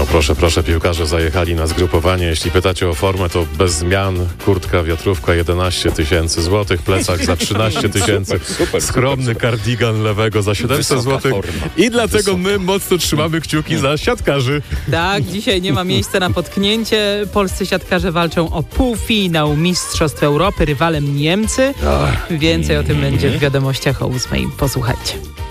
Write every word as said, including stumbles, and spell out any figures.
No proszę, proszę, piłkarze zajechali na zgrupowanie. Jeśli pytacie o formę, to bez zmian. Kurtka, wiatrówka jedenaście tysięcy złotych, plecak za trzynaście tysięcy, skromny super, kardigan lewego za siedemset złotych. I dlatego Wysoka. my mocno trzymamy kciuki za siatkarzy. Tak, dzisiaj nie ma miejsca na potknięcie. Polscy siatkarze walczą o półfinał Mistrzostw Europy, rywalem Niemcy. Więcej o tym będzie w wiadomościach o ósmej. Posłuchajcie.